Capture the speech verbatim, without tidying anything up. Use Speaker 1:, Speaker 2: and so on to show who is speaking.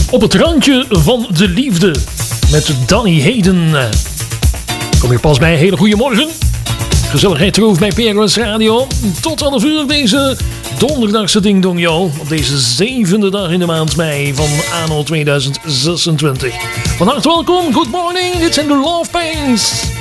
Speaker 1: Op het randje van de liefde met Danny Hayden. Kom je pas bij, hele goede morgen. Gezelligheid terug bij P R S Radio. Tot half uur deze donderdagse Ding Dong Yo. Op deze zevende dag in de maand mei van anno tweeduizend zesentwintig. Van harte welkom, good morning. Dit zijn de Love Pains.